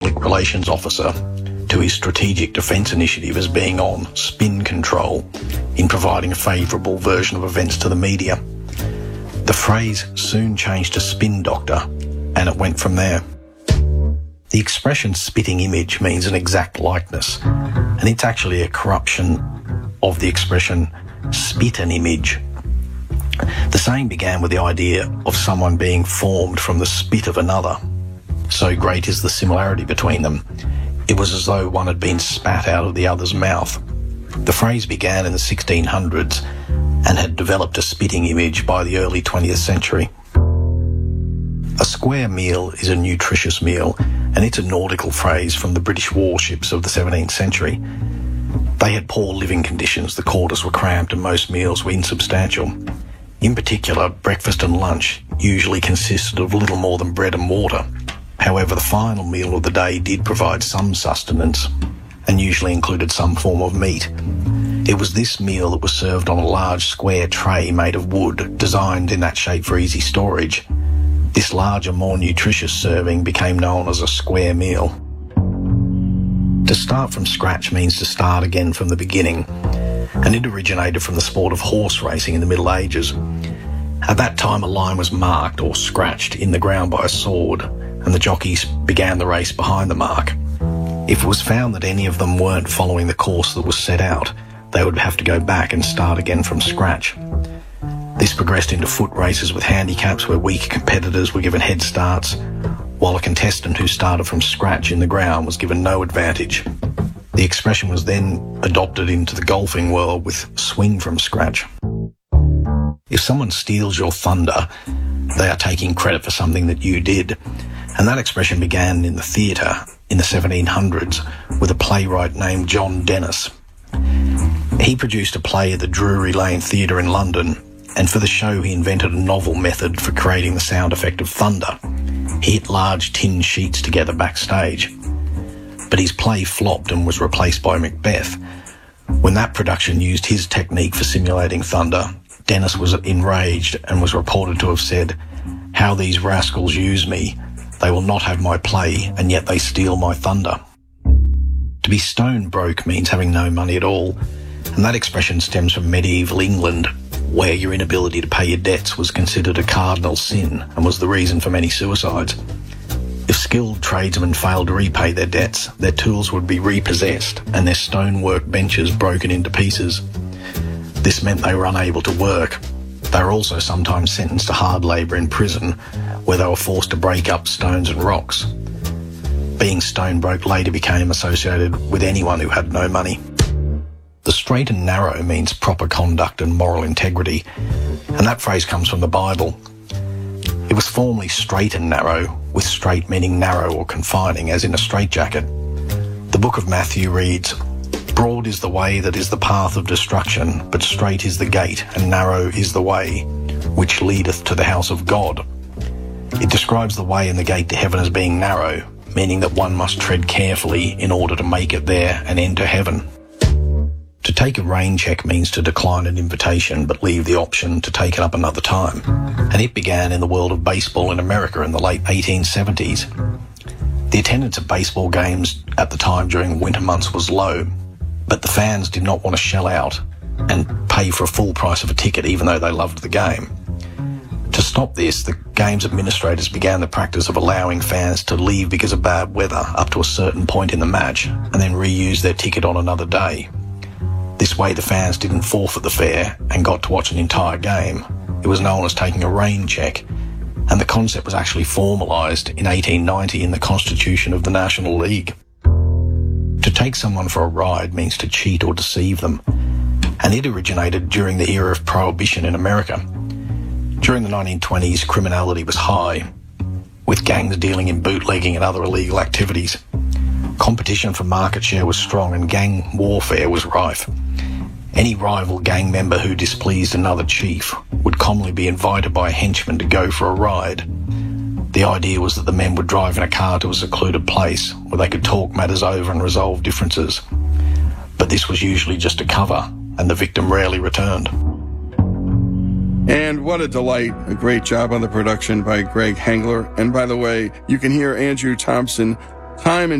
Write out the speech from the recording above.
public relations officer to his strategic defence initiative as being on spin control in providing a favourable version of events to the media. The phrase soon changed to spin doctor, and it went from there. The expression spitting image means an exact likeness, and it's actually a corruption of the expression spit an image. The saying began with the idea of someone being formed from the spit of another. So great is the similarity between them. It was as though one had been spat out of the other's mouth. The phrase began in the 1600s and had developed a spitting image by the early 20th century. A square meal is a nutritious meal, and it's a nautical phrase from the British warships of the 17th century. They had poor living conditions, the quarters were cramped and most meals were insubstantial. In particular, breakfast and lunch usually consisted of little more than bread and water. However, the final meal of the day did provide some sustenance and usually included some form of meat. It was this meal that was served on a large square tray made of wood, designed in that shape for easy storage. This larger, more nutritious serving became known as a square meal. To start from scratch means to start again from the beginning, and it originated from the sport of horse racing in the Middle Ages. At that time, a line was marked or scratched in the ground by a sword, and the jockeys began the race behind the mark. If it was found that any of them weren't following the course that was set out, they would have to go back and start again from scratch. This progressed into foot races with handicaps where weak competitors were given head starts, while a contestant who started from scratch in the ground was given no advantage. The expression was then adopted into the golfing world with swing from scratch. If someone steals your thunder, they are taking credit for something that you did. And that expression began in the theatre in the 1700s with a playwright named John Dennis. He produced a play at the Drury Lane Theatre in London, and for the show he invented a novel method for creating the sound effect of thunder. He hit large tin sheets together backstage. But his play flopped and was replaced by Macbeth. When that production used his technique for simulating thunder, Dennis was enraged and was reported to have said, "How these rascals use me. They will not have my play, and yet they steal my thunder." To be stone broke means having no money at all, and that expression stems from medieval England, where your inability to pay your debts was considered a cardinal sin and was the reason for many suicides. If skilled tradesmen failed to repay their debts, their tools would be repossessed and their stonework benches broken into pieces. This meant they were unable to work. They were also sometimes sentenced to hard labour in prison, where they were forced to break up stones and rocks. Being stone broke later became associated with anyone who had no money. The straight and narrow means proper conduct and moral integrity, and that phrase comes from the Bible. It was formerly straight and narrow, with straight meaning narrow or confining, as in a straitjacket. The book of Matthew reads, "Broad is the way that is the path of destruction, but straight is the gate, and narrow is the way, which leadeth to the house of God." It describes the way and the gate to heaven as being narrow, meaning that one must tread carefully in order to make it there and enter heaven. To take a rain check means to decline an invitation but leave the option to take it up another time. And it began in the world of baseball in America in the late 1870s. The attendance at baseball games at the time during winter months was low, but the fans did not want to shell out and pay for a full price of a ticket even though they loved the game. To stop this, the game's administrators began the practice of allowing fans to leave because of bad weather up to a certain point in the match and then reuse their ticket on another day. This way the fans didn't forfeit the fare and got to watch an entire game. It was known as taking a rain check, and the concept was actually formalised in 1890 in the Constitution of the National League. To take someone for a ride means to cheat or deceive them, and it originated during the era of Prohibition in America. During the 1920s, criminality was high, with gangs dealing in bootlegging and other illegal activities. Competition for market share was strong and gang warfare was rife. Any rival gang member who displeased another chief would commonly be invited by a henchman to go for a ride. The idea was that the men would drive in a car to a secluded place where they could talk matters over and resolve differences. But this was usually just a cover, and the victim rarely returned. And what a delight. A great job on the production by Greg Hengler. And by the way, you can hear Andrew Thompson time and